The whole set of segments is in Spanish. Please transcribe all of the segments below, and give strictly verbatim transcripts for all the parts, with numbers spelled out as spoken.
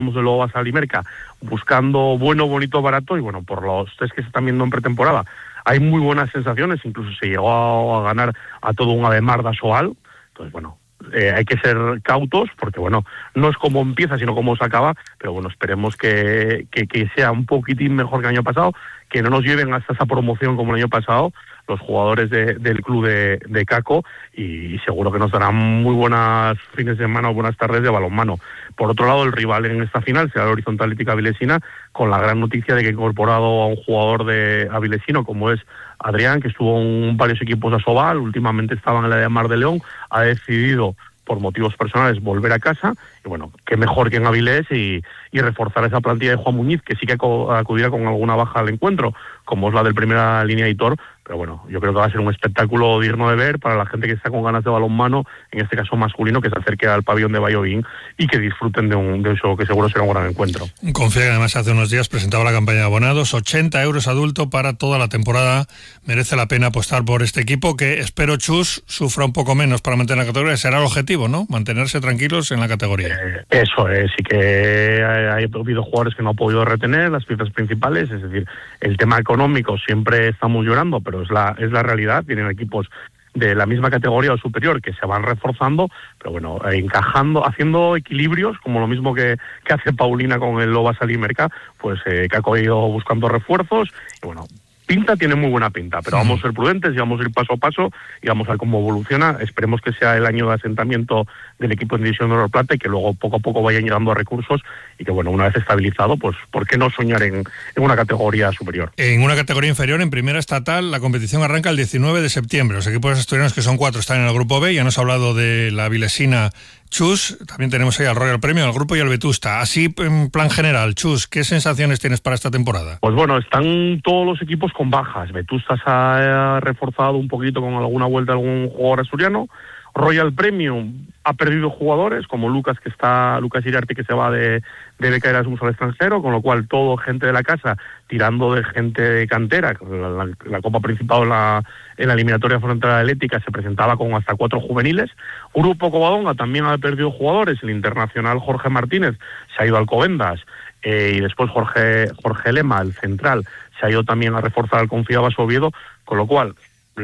de Lobo Basalimerca, buscando bueno, bonito, barato, y bueno, por los test que se están viendo en pretemporada, hay muy buenas sensaciones, incluso se llegó a ganar a todo un Ademar da Soal. Entonces, bueno, eh, hay que ser cautos, porque bueno, no es como empieza, sino cómo se acaba, pero bueno, esperemos que, que, que sea un poquitín mejor que el año pasado, que no nos lleven hasta esa promoción como el año pasado los jugadores de, del club de, de Caco, y seguro que nos darán muy buenas fines de semana o buenas tardes de balonmano. Por otro lado, el rival en esta final será el Horizontal Atlético Avilesina, con la gran noticia de que ha incorporado a un jugador de avilesino como es Adrián, que estuvo en varios equipos de Asobal, últimamente estaba en la de Mar de León, ha decidido por motivos personales volver a casa, y bueno, qué mejor que en Avilés y, y reforzar esa plantilla de Juan Muñiz, que sí que acudirá con alguna baja al encuentro, como es la del primera línea editor, pero bueno, yo creo que va a ser un espectáculo digno de ver para la gente que está con ganas de balonmano, en este caso masculino, que se acerque al pabellón de Vallovín y que disfruten de un, de un show que seguro será un gran encuentro. Confía que además hace unos días presentaba la campaña de abonados, ochenta euros adulto para toda la temporada. Merece la pena apostar por este equipo, que espero, Chus, sufra un poco menos para mantener la categoría. Será el objetivo, ¿no? Mantenerse tranquilos en la categoría. Eh, eso es, sí que hay, hay habido jugadores que no han podido retener las piezas principales, es decir, el tema económico siempre estamos llorando, pero es la, es la realidad. Tienen equipos de la misma categoría o superior que se van reforzando, pero bueno, eh, encajando, haciendo equilibrios, como lo mismo que, que hace Paulina con el Lobo Basalimerca, pues eh, que ha ido buscando refuerzos, y bueno, pinta tiene muy buena pinta, pero vamos a ser prudentes y vamos a ir paso a paso y vamos a ver cómo evoluciona. Esperemos que sea el año de asentamiento del equipo en División de Honor Plata y que luego poco a poco vayan llegando a recursos, y que bueno, una vez estabilizado, pues ¿por qué no soñar en, en una categoría superior? En una categoría inferior, en primera estatal, la competición arranca el diecinueve de septiembre. Los equipos asturianos, que son cuatro, están en el grupo B. Ya nos ha hablado de la Avilesina, Chus. También tenemos ahí al Royal Premio, al grupo, y al Vetusta. Así, en plan general, Chus, ¿qué sensaciones tienes para esta temporada? Pues bueno, están todos los equipos con bajas. Vetusta se ha reforzado un poquito con alguna vuelta de algún jugador asturiano. Royal Premium ha perdido jugadores, como Lucas, que está Lucas Iriarte, que se va de, de beca Erasmus al extranjero, con lo cual todo gente de la casa tirando de gente de cantera. La, la, la Copa Principado en la, en la eliminatoria frontal atlética se presentaba con hasta cuatro juveniles. Grupo Covadonga también ha perdido jugadores. El internacional Jorge Martínez se ha ido al Alcobendas, eh, y después Jorge, Jorge Lema, el central, se ha ido también a reforzar al Confiabas Oviedo, con lo cual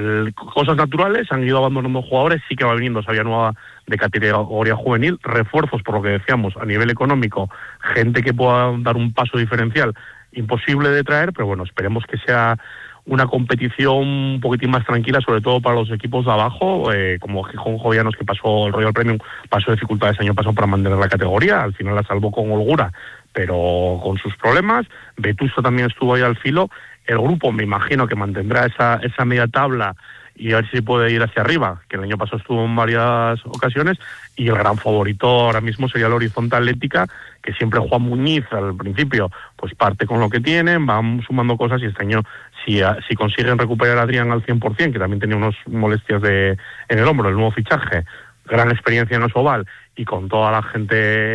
cosas naturales, han ido abandonando jugadores. Sí que va viniendo Sabia Nueva de categoría juvenil, refuerzos, por lo que decíamos, a nivel económico, gente que pueda dar un paso diferencial, imposible de traer, pero bueno, esperemos que sea una competición un poquitín más tranquila, sobre todo para los equipos de abajo, eh, como Gijón Jovianos, que pasó el Royal Premium, pasó dificultades el año pasado para mantener la categoría, al final la salvó con holgura, pero con sus problemas. Vetusta también estuvo ahí al filo. El grupo me imagino que mantendrá esa, esa media tabla y a ver si puede ir hacia arriba, que el año pasado estuvo en varias ocasiones, y el gran favorito ahora mismo sería el Horizontal Atlética, que siempre Juan Muñiz al principio pues parte con lo que tienen, van sumando cosas, y este año si, si consiguen recuperar a Adrián al cien por ciento, que también tenía unas molestias de, en el hombro, el nuevo fichaje, gran experiencia en Asobal, y con toda la gente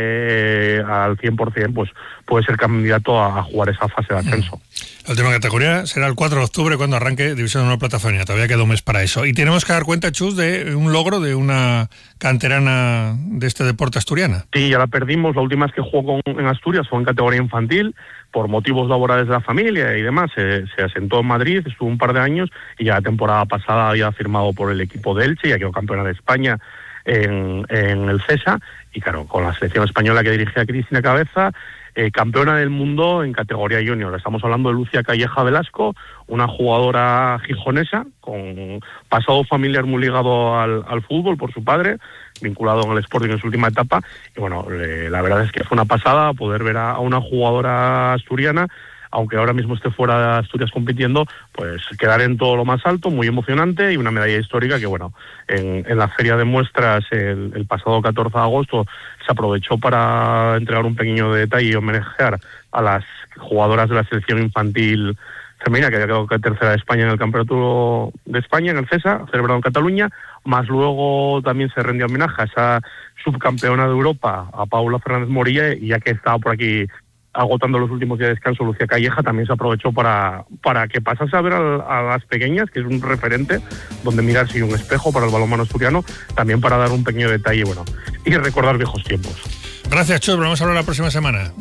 eh, al cien por ciento, pues puede ser candidato a, a jugar esa fase de ascenso. La última categoría será el cuatro de octubre, cuando arranque División de Honor Plata Femenina. Todavía queda un mes para eso. Y tenemos que dar cuenta, Chus, de un logro de una canterana de este deporte asturiana. Sí, ya la perdimos. La última vez que jugó con, en Asturias fue en categoría infantil, por motivos laborales de la familia y demás. Se, se asentó en Madrid, estuvo un par de años, y ya la temporada pasada había firmado por el equipo de Elche, ya quedó campeona de España en, en el CESA, y claro, con la selección española que dirigía Cristina Cabeza, eh, campeona del mundo en categoría junior. Estamos hablando de Lucia Calleja Velasco, una jugadora gijonesa con pasado familiar muy ligado al, al fútbol por su padre, vinculado en el Sporting en su última etapa, y bueno, eh, la verdad es que fue una pasada poder ver a, a una jugadora asturiana, aunque ahora mismo esté fuera de Asturias compitiendo, pues quedar en todo lo más alto, muy emocionante, y una medalla histórica que, bueno, en, en la feria de muestras el, el pasado catorce de agosto se aprovechó para entregar un pequeño detalle y homenajear a las jugadoras de la selección infantil femenina, que había quedado tercera de España en el Campeonato de España, en el CESA, celebrado en Cataluña, más luego también se rendió homenaje a esa subcampeona de Europa, a Paula Fernández Morilla, y ya que estaba por aquí agotando los últimos días de descanso Lucia Calleja, también se aprovechó para, para que pasase a ver a, a las pequeñas, que es un referente donde mirarse, y un espejo para el balonmano asturiano, también para dar un pequeño detalle, bueno, y recordar viejos tiempos. Gracias, Chus. Vamos a hablar la próxima semana.